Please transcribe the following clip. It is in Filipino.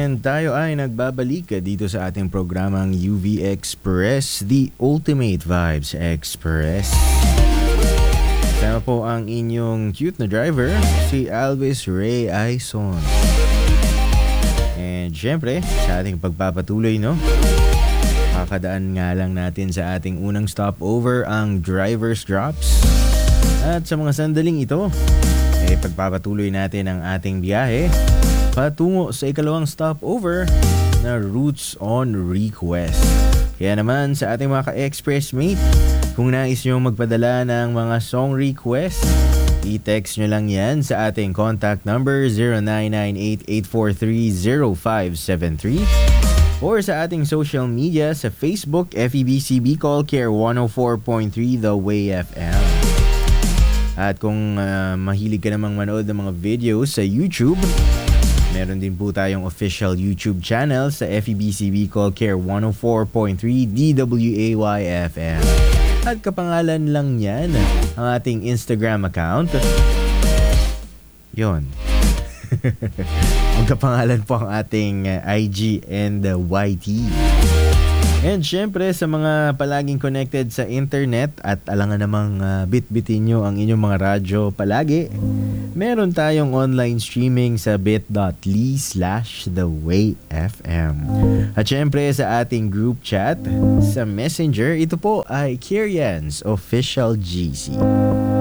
And tayo ay nagbabalik dito sa ating programang UV Express, the Ultimate Vibes Express. Kasama po ang inyong cute na driver, si Alvis Ray Aison. And syempre, sa ating pagpapatuloy, no? Kakadaan nga lang natin sa ating unang stopover ang Driver's Drops. At sa mga sandaling ito, ay pagpapatuloy natin ang ating biyahe patungo sa ikalawang stopover na Roots on Request. Kaya naman sa ating mga ka-express mate, kung nais nyo magpadala ng mga song request, i-text nyo lang yan sa ating contact number 0998-843-0573 or sa ating social media sa Facebook, FEBC Bicol Care 104.3 The Way FM. At kung mahilig ka namang manood ng mga videos sa YouTube, meron din po tayong official YouTube channel sa FEBC Bicol Care 104.3 DWAY FM. At kapangalan lang yan ang ating Instagram account. Yon. Ang kapangalan po ang ating IG and YT. And syempre sa mga palaging connected sa internet at alangan namang bit-bitin nyo ang inyong mga radyo palagi, meron tayong online streaming sa bit.ly/thewayfm. At syempre sa ating group chat sa Messenger, ito po ay Kirian's Official GC.